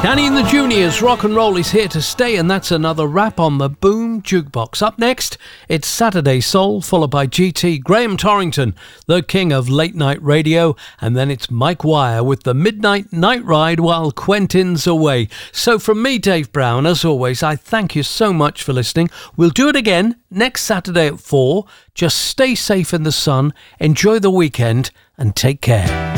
Danny and the Juniors, rock and roll is here to stay, and that's another wrap on the Boom Jukebox. Up next, it's Saturday Soul, followed by GT, Graham Torrington, the king of late night radio, and then it's Mike Wire with the Midnight Night Ride while Quentin's away. So from me, Dave Brown, as always, I thank you so much for listening. We'll do it again next Saturday at 4. Just stay safe in the sun, enjoy the weekend, and take care.